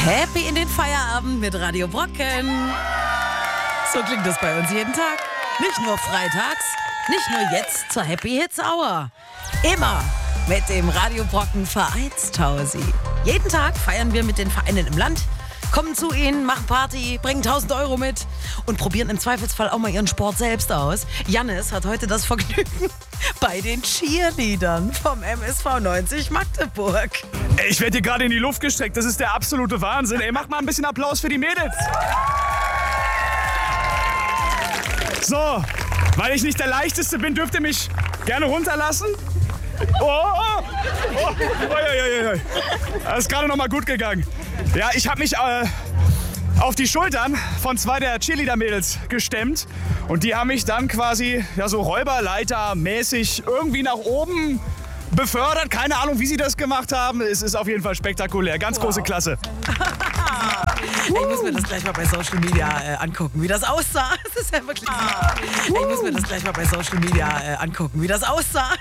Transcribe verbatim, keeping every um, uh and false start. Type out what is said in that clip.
Happy in den Feierabend mit Radio Brocken. So klingt das bei uns jeden Tag. Nicht nur freitags, nicht nur jetzt zur Happy Hits Hour. Immer mit dem Radio Brocken Vereinstausi. Jeden Tag feiern wir mit den Vereinen im Land, kommen zu ihnen, machen Party, bringen tausend Euro mit und probieren im Zweifelsfall auch mal ihren Sport selbst aus. Jannis hat heute das Vergnügen bei den Cheerleadern vom M S V neunzig Magdeburg. Ey, ich werde hier gerade in die Luft gestreckt. Das ist der absolute Wahnsinn. Ey, macht mal ein bisschen Applaus für die Mädels. So, weil ich nicht der Leichteste bin, dürft ihr mich gerne runterlassen. Oh, oh, oh, oh, oh, oh. Das ist gerade noch mal gut gegangen. Ja, ich habe mich äh, auf die Schultern von zwei der Cheerleader-Mädels gestemmt. Und die haben mich dann quasi ja, so Räuberleiter-mäßig irgendwie nach oben befördert. Keine Ahnung, wie sie das gemacht haben. Es ist auf jeden Fall spektakulär. Ganz wow. Große Klasse. Ich muss mir das gleich mal bei Social Media äh, angucken, wie das aussah. Das ist ja wirklich. Ich muss mir das gleich mal bei Social Media äh, angucken, wie das aussah.